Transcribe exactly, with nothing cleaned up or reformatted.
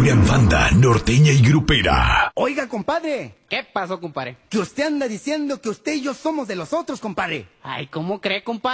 Una banda norteña y grupera. Oiga, compadre. ¿Qué pasó, compadre? Que usted anda diciendo que usted y yo somos de los otros, compadre. Ay, ¿cómo cree, compadre?